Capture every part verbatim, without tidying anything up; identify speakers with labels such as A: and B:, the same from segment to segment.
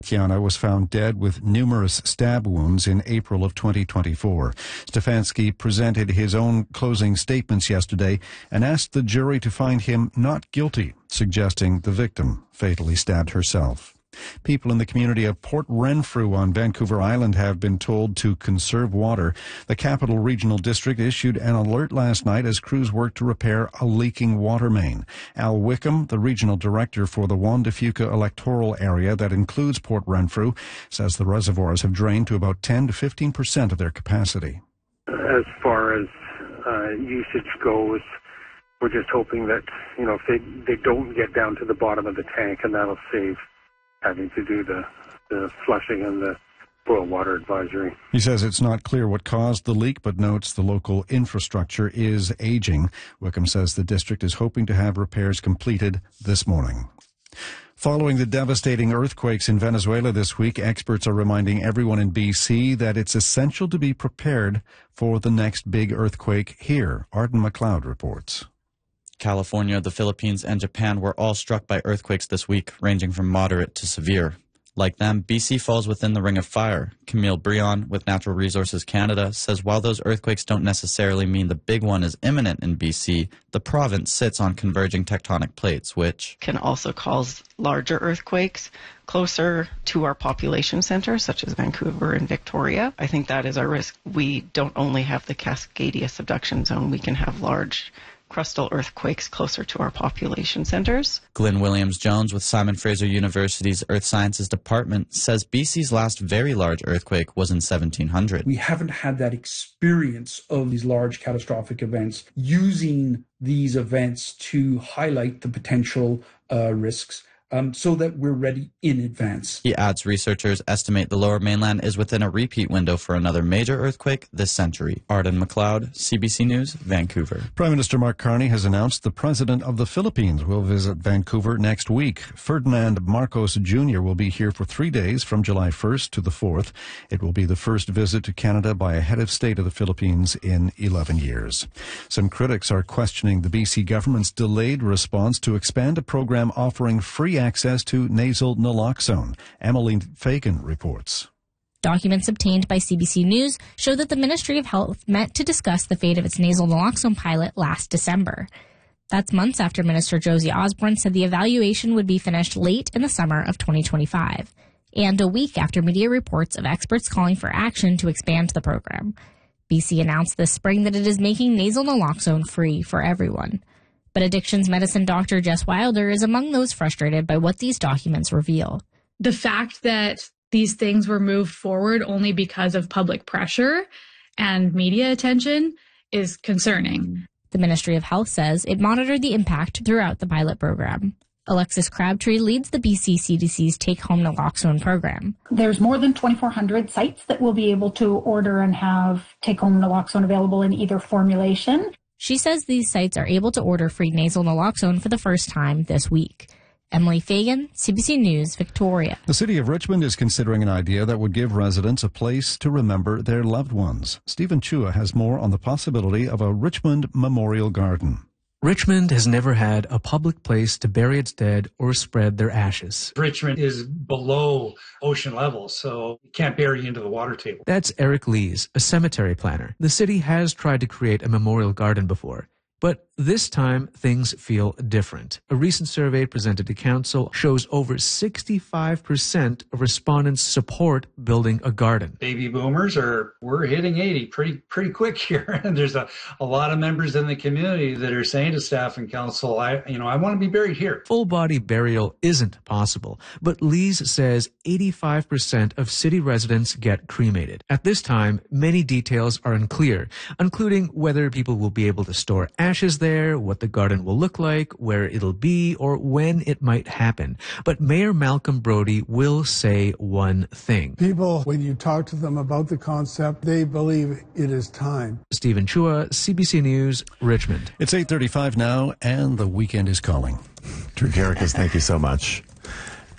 A: Kiana was found dead with numerous stab wounds in April of twenty twenty-four. Stefanski presented his own closing statements yesterday and asked the jury to find him not guilty, suggesting the victim fatally stabbed herself. People in the community of Port Renfrew on Vancouver Island have been told to conserve water. The Capital Regional District issued an alert last night as crews worked to repair a leaking water main. Al Wickham, the regional director for the Juan de Fuca electoral area that includes Port Renfrew, says the reservoirs have drained to about ten to fifteen percent of their capacity.
B: As far as uh, usage goes, we're just hoping that, you know, if they, they don't get down to the bottom of the tank, and that'll save having to do the, the flushing and the boil water advisory.
A: He says it's not clear what caused the leak, but notes the local infrastructure is aging. Wickham says the district is hoping to have repairs completed this morning. Following the devastating earthquakes in Venezuela this week, experts are reminding everyone in B C that it's essential to be prepared for the next big earthquake here. Arden McLeod reports.
C: California, the Philippines, and Japan were all struck by earthquakes this week, ranging from moderate to severe. Like them, B C falls within the ring of fire. Camille Brion with Natural Resources Canada says while those earthquakes don't necessarily mean the big one is imminent in B C, the province sits on converging tectonic plates, which
D: can also cause larger earthquakes closer to our population centers, such as Vancouver and Victoria. I think that is our risk. We don't only have the Cascadia subduction zone, we can have large crustal earthquakes closer to our population centers.
C: Glyn Williams-Jones with Simon Fraser University's Earth Sciences Department says B C's last very large earthquake was in seventeen hundred.
E: We haven't had that experience of these large catastrophic events, using these events to highlight the potential uh, risks. Um, so that we're ready in advance.
C: He adds researchers estimate the Lower Mainland is within a repeat window for another major earthquake this century. Arden McLeod, C B C News, Vancouver.
A: Prime Minister Mark Carney has announced the President of the Philippines will visit Vancouver next week. Ferdinand Marcos Junior will be here for three days from July first to the fourth. It will be the first visit to Canada by a head of state of the Philippines in eleven years. Some critics are questioning the B C government's delayed response to expand a program offering free access to nasal naloxone. Emily Fagan reports.
F: Documents obtained by C B C News show that the Ministry of Health met to discuss the fate of its nasal naloxone pilot last December. That's months after Minister Josie Osborne said the evaluation would be finished late in the summer of twenty twenty-five, and a week after media reports of experts calling for action to expand the program. B C announced this spring that it is making nasal naloxone free for everyone. But addictions medicine doctor Jess Wilder is among those frustrated by what these documents reveal.
G: The fact that these things were moved forward only because of public pressure and media attention is concerning.
F: The Ministry of Health says it monitored the impact throughout the pilot program. Alexis Crabtree leads the B C C D C's take-home naloxone program.
H: There's more than twenty-four hundred sites that will be able to order and have take-home naloxone available in either formulation.
F: She says these sites are able to order free nasal naloxone for the first time this week. Emily Fagan, C B C News, Victoria.
A: The city of Richmond is considering an idea that would give residents a place to remember their loved ones. Stephen Chua has more on the possibility of a Richmond Memorial Garden.
I: Richmond has never had a public place to bury its dead or spread their ashes.
J: Richmond is below ocean level, so you can't bury into the water table.
I: That's Eric Lees, a cemetery planner. The city has tried to create a memorial garden before, but this time things feel different. A recent survey presented to council shows over sixty-five percent of respondents support building a garden.
J: Baby boomers are, we're hitting eighty pretty pretty quick here. And there's a, a lot of members in the community that are saying to staff and council, I you know, I want to be buried here.
I: Full body burial isn't possible, but Lees says eighty-five percent of city residents get cremated. At this time, many details are unclear, including whether people will be able to store ashes there, what the garden will look like, where it'll be, or when it might happen. But Mayor Malcolm Brody will say one thing.
K: People, when you talk to them about the concept, they believe it is time.
I: Stephen Chua, C B C News, Richmond.
A: It's eight thirty-five now, and the weekend is calling.
L: Drew Carrickas, thank you so much.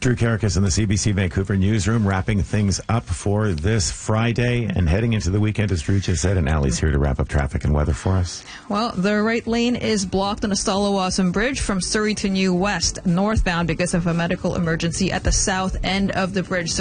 L: Drew Karakis in the C B C Vancouver newsroom, wrapping things up for this Friday and heading into the weekend, as Drew just said. And Allie's here to wrap up traffic and weather for us.
M: Well, the right lane is blocked on the Stallawasam Bridge from Surrey to New West northbound because of a medical emergency at the south end of the bridge. So